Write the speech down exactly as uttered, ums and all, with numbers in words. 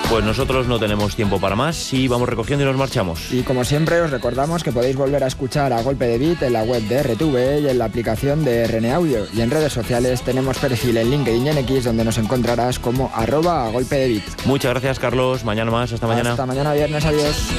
Pues nosotros no tenemos tiempo para más y vamos recogiendo y nos marchamos. Y como siempre os recordamos que podéis volver a escuchar A Golpe de Beat en la web de R T V y en la aplicación de R N Audio. Y en redes sociales tenemos perfil en LinkedIn y en X donde nos encontrarás como arroba A Golpe de Beat. Muchas gracias, Carlos. Mañana más. Hasta mañana. Hasta mañana viernes. Adiós.